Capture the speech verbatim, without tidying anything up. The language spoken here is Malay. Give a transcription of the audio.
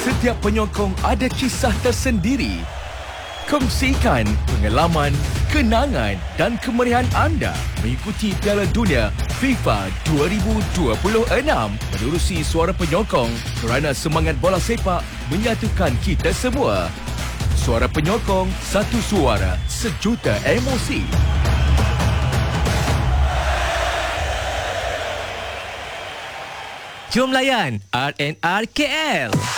Setiap penyokong ada kisah tersendiri. Kongsikan pengalaman, kenangan dan kemeriahan anda mengikuti Piala Dunia FIFA dua ribu dua puluh enam menerusi Suara Penyokong kerana semangat bola sepak menyatukan kita semua. Suara Penyokong, satu suara, sejuta emosi. Jom layan R and R K L.